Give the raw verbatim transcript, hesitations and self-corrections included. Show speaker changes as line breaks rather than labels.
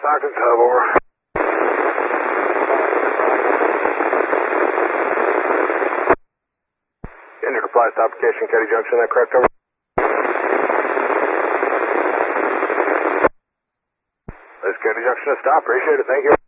Stockton Tub, over. Indian Reply to application, Ketty Junction, that correct, over? This Ketty Junction is stop, appreciate it, thank you.